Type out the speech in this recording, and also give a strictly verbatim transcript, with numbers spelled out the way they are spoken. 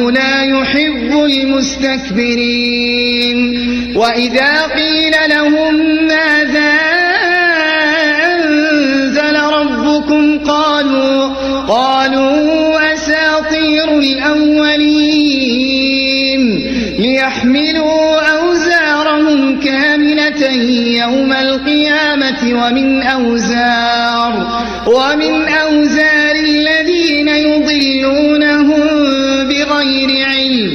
لا يحب المستكبرين وإذا قيل لهم ماذا أنزل ربكم قالوا قالوا أساطير الأولين ليحملوا أوزارهم كاملة يوم القيامة ومن أوزار ومن أوزار الذين يضلونهم بغير